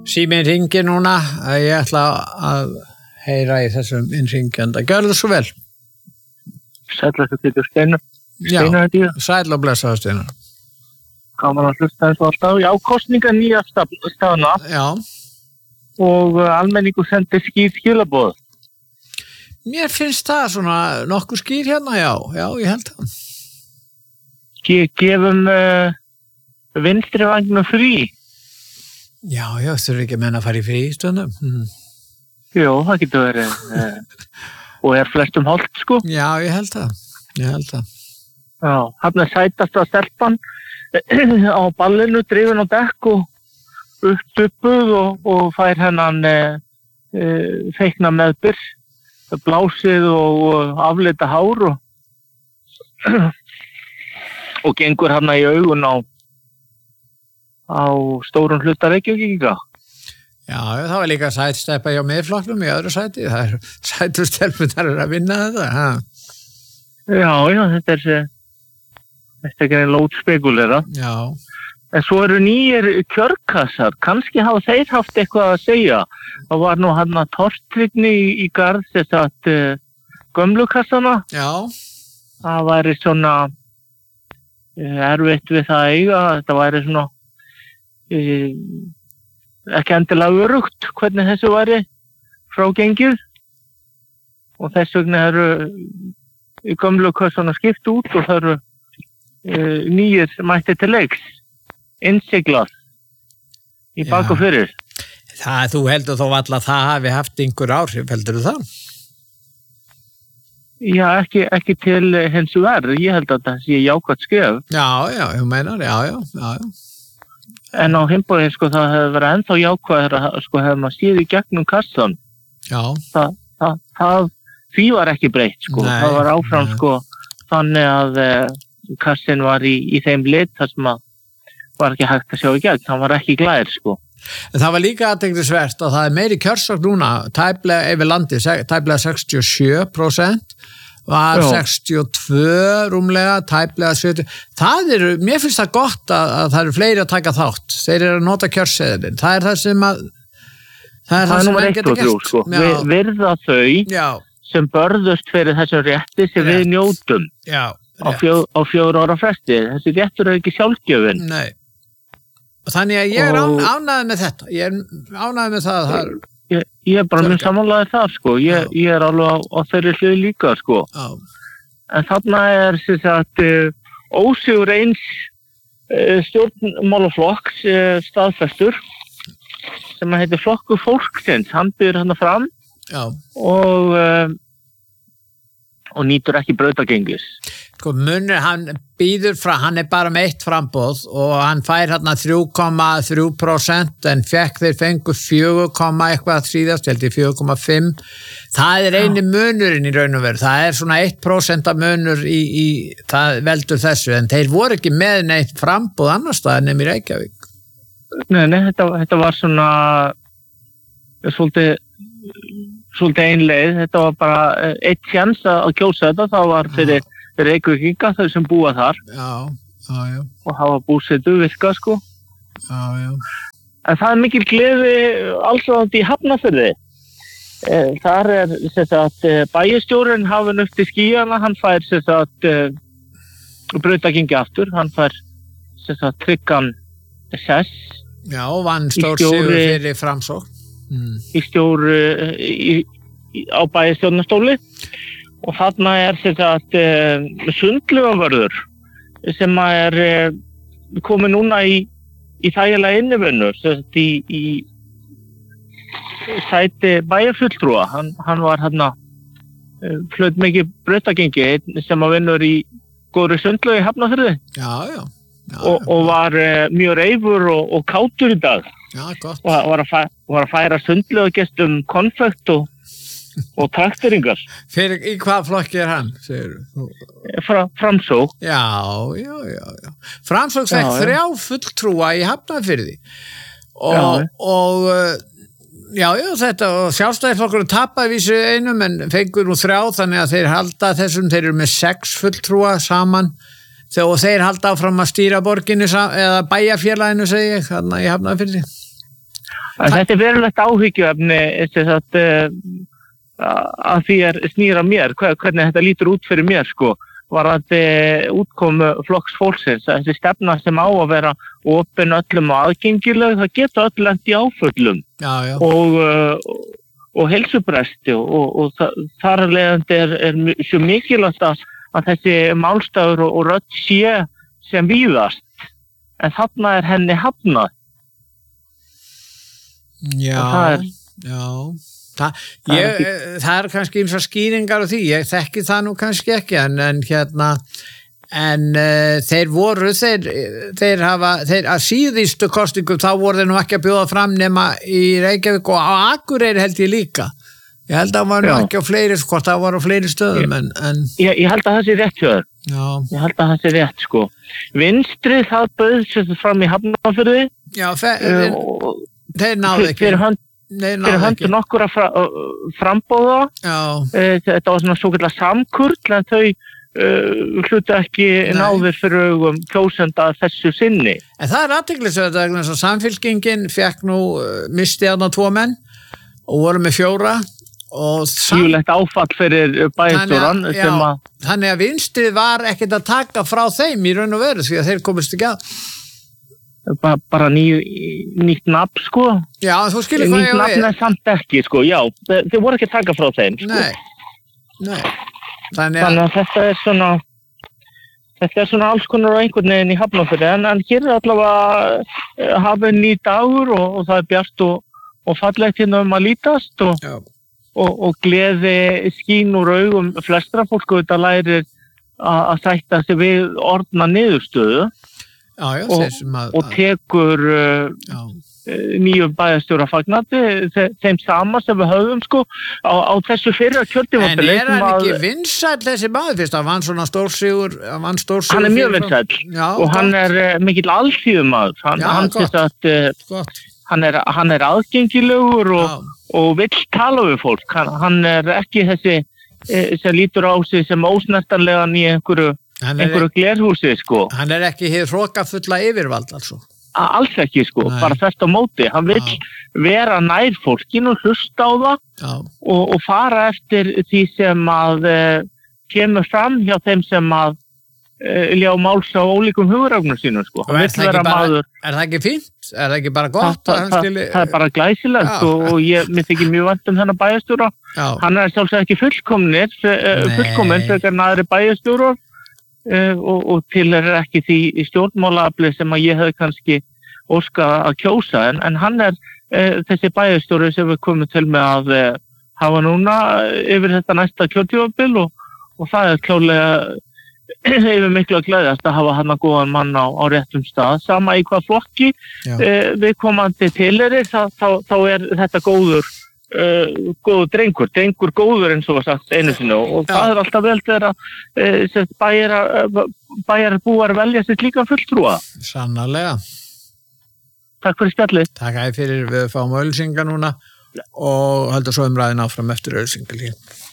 Síminn hringir núna, ég ætla að heyra í þessum innringjanda. Gjörðu svo vel. Sæll að þú getur Steinar. Já, sæll og blessaður Steinar. Gaman að hlusta eins og alltaf. Já, kosninga nýja stafna. Já. Og almenningur sendir skýr skilaboð. Mér finnst það svona nokkuð skýr hérna, já, ég held það. Gefum vinstri vagnum frí. Já, þurfi ekki að menna að fara í frí stundum. Jó, það getur verið. Og flestum holdt, sko. Já, ég held það. Já, hann sætast að stelpan á ballinu, drifin á dekk og uppuppuð og fær hennan feikna meðbyr, blásið og aflita hár og gengur hann í augun á stórum hluta Reykjavíkinga. Já, það var líka sætsteppa hjá miðflokknum í öðru sæti. Það sætustelpunar að vinna þetta. Ha? Já, þetta er ekki lótspekulera. Já. En svo eru nýjir kjörkassar. Kannski hafa þeir haft eitthvað að segja. Það var nú hann að tortryggni í garð þess að gömlu kassana. Já. Það væri svona erfitt við það að eiga. Þetta væri svona ekki endilega örugt hvernig þessu væri frágengið og þess vegna eru gömlu kassana skipt út og það eru nýjir mætti til leiks innsiglað í bak og fyrir. Það, þú heldur þó alla það hafi haft einhver áhrif, heldur þú það? Já, ekki til hins verð. Ég held að það sé jákvætt skref. Já, þú meinar, já. En á hinbóðin, sko, það hefur verið ennþá jákvæðara, sko, hefur maður séð í gegnum kassan. Já. Því var ekki breytt, sko. Nei, það var áfram, sko, þannig að kassin var í þeim lit þar sem að var ekki hægt að sjá í gegn. Hann var ekki glær, sko. En það var líka athyglisvert að það er meiri kjörsókn núna, tæplega yfir landi, tæplega 67%, var 62 rúmlega, tæplega 70. Mér finnst það gott að það eru fleiri að taka þátt. Þeir eru að nota kjörseðilinn. Það er það sem að það er það sem að geta gert. Sko. Virða þau sem börðust fyrir þessum rétti sem við njótum á 4 ára fresti. Þessi réttur er ekki sjálfgjöfin. Nei. Þannig að ég er ánægður með þetta. Ég er ánægður með það að það er Ég er bara mjög samanlegaður það, sko. Ég er alveg á þeirri hlið líka, sko. Já. En þarna er sem sagt ósigur eins stjórnmálaflokks staðfestur sem heitir Flokkur fólksins. Hann býður hann fram og nýtur ekki brautagengis. Sko munur, hann býður hann er bara með eitt framboð og hann fær hérna 3,3% en þeir fengu 4, eitthvað síðast, held ég 4,5. Það er eini munurinn í raun og veru. Það er svona 1% munur í það veldur þessu, en þeir voru ekki með neitt framboð annars staðar nema í Reykjavík. Nei, þetta var svona svolítið einleið. Þetta var bara eitt sjans að kjósa þetta. Það var fyrir Reykjavíkinga, þau sem búa þar. Já. Og hafa búsetu virka, sko. Já. En það er mikil gleði allsráðandi í Hafnarfirði. Þar er bæjarstjórinn hafinn upp til skýjana, hann fær brautagengi aftur, hann fær tryggan sess. Já, vann stór sigur fyrir Framsókn. Í stjóri á bæjarstjórnarstóli. Og þarna er sundlugavörður sem er komið núna í þægilega innivinnu í sæti bæjarfulltrúa. Hann var hlaut mikið brautagengi sem að vinnur í góðri sundlögu í Hafnarfirði. Já. Og var mjög reifur og kátur í dag. Já, gott. Og var að færa sundlögugestum konfekt og traktoringar. Í hvað flokki er hann, segir þú? Framsókn. Já. Framsókn fekk 3 fulltrúa í Hafnarfirði. Og þetta, og Sjálfstæðisflokkurinn tapaði vísu einum en fengur nú 3, þannig að þeir halda þessum, þeir eru með 6 fulltrúa saman og þeir halda áfram að stýra borginni eða bæjarfélaginu, segi ég, þarna í Hafnarfirði. Þetta verulegt áhyggjuefni að því snýra mér, hvernig þetta lítur út fyrir mér, sko, varðandi útkomu flokks fólksins, þessi stefna sem á að vera opin öllum og aðgengileg, það geta öll lent í áföllum og heilsubresti og þar af leiðandi er svo mikilvægt að þessi málstafur og rödd sé sem víðast, en þarna er henni hafnað. Það er kannski ýmsar skýringar á því, ég þekki það nú kannski ekki, en þeir að síðustu kosningum þá voru þeir nú ekki að bjóða fram nema í Reykjavík og á Akureyri held ég líka. Ég held að það var nú ekki á fleiri, hvort það var á fleiri stöðum, en... Ég held að það sé rétt, Hjörður. Ég held að það sé rétt, sko. Vinstri það bauð sér fram í Hafnarfirði. Já, þeir náðu ekki. Fyrir höndu nokkur að frambóða. Þetta var svona svo kallar samkurl, en þau hlutu ekki náður fyrir augum kjósenda þessu sinni. En það athyglisvert vegna þess að Samfylkingin fékk nú misti þarna 2 menn og voru með 4 og skýlegt áfall fyrir bæjarstjóran þannig að vinstrið var ekkert að taka frá þeim í raun og veru því að þeir komist ekki að bara nýtt nafn, sko. Já, þú skilir hvað ég á við. Nýtt nafn er samt ekki, sko, já. Þeir voru ekki að taka frá þeim, sko. Nei. Þannig að þetta er svona alls konar á einhvern veginn í Hafnarfirði, en hér er allavega hafinn ný dagur og það er bjart og fallegt hérna að lítast og gleði skín úr augum flestra fólk og þetta lærir að sætta sig við orðna niðurstöðu. Og tekur nýjum bæjarstjóra fagnandi þeim sama sem við höfum, sko, á þessu fyrra kjörtímabili. En hann ekki vinsæll þessi maður fyrst? Hann vann svona stórsigur. Hann er mjög vinsæll og hann er mikill alþýðumaður. Hann er aðgengilegur og vill tala við fólk. Hann er ekki þessi sem lítur á sig sem ósnertanlegan í einhverju glerhúsi, sko. Hann er ekki hér hrokafulla yfirvald, altså? Alls ekki, sko, bara þess á móti. Hann vill vera nær fólkinu og hlusta á það og fara eftir því sem að kemur fram hjá þeim sem að ljá máls á ólíkum hugurögnum sínum, sko. Er það ekki fínt? Er það ekki bara gott? Það er bara glæsilegt og mér þykir mjög vænt þennan bæjarstjóra. Hann er sjálfsagt ekki fullkominn þegar hann aðri bæjarstjórar og til ekki því í stjórnmálaafli sem að ég hefði kannski óskað að kjósa en hann er þessi bæjarstjóri sem við komum til með að hafa núna yfir þetta næsta kjörtímabil og það er klálega yfir miklu að gleðjast að hafa hann að góðan mann á réttum stað sama í hvað flokki við komandi tilheyrir þá er þetta góður drengur góður eins og var sagt einu sinni og það er alltaf vel þegar bæjarbúar velja sitt líka fulltrúa. Sannarlega. Takk fyrir spjallið. Takk fyrir, við fáum auglýsingar núna og höldum svo umræðin áfram eftir auglýsingar líka.